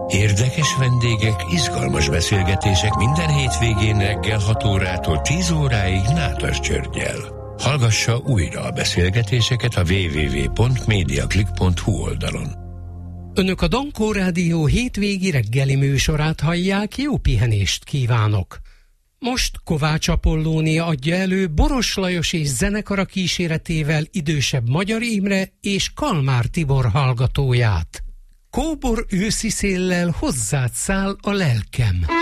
Érdekes vendégek, izgalmas beszélgetések minden hétvégén reggel 6 órától 10 óráig Nádas Györggyel. Hallgassa újra a beszélgetéseket a www.mediaclick.hu oldalon. Önök a Dankó Rádió hétvégi reggeli műsorát hallják, jó pihenést kívánok! Most Kovács Apollónia adja elő Boros Lajos és zenekara kíséretével idősebb Magyar Imre és Kalmár Tibor hallgatóját. Kóbor őszi széllel hozzád száll a lelkem.